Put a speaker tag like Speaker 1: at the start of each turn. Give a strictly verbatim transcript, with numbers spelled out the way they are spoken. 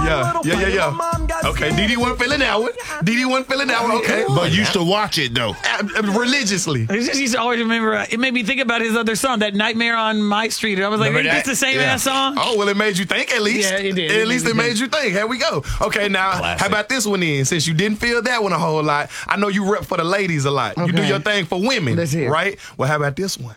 Speaker 1: Yeah, yeah, yeah, yeah. Okay, Dee Dee wasn't feeling that one. Dee Dee wasn't feeling that one. Okay,
Speaker 2: But used to watch it, though.
Speaker 1: Uh, uh, religiously.
Speaker 3: I just used to always remember. Uh, it made me think about his other song, that Nightmare on My Street. I was like,
Speaker 2: Remember
Speaker 3: ain't this
Speaker 2: that?
Speaker 3: the same
Speaker 2: Yeah.
Speaker 3: ass song?
Speaker 1: Oh, well, it made you think at least.
Speaker 3: Yeah, it did.
Speaker 1: At
Speaker 3: It
Speaker 1: least
Speaker 3: made
Speaker 1: it
Speaker 3: me
Speaker 1: made
Speaker 3: think.
Speaker 1: you think. Here we go. Okay, now,
Speaker 2: Classic.
Speaker 1: how about this one then? Since you didn't feel that one a whole lot, I know you rep for the ladies a lot. You do
Speaker 3: Okay.
Speaker 1: your thing for women,
Speaker 3: Let's hear it.
Speaker 1: right? Well, how about this one?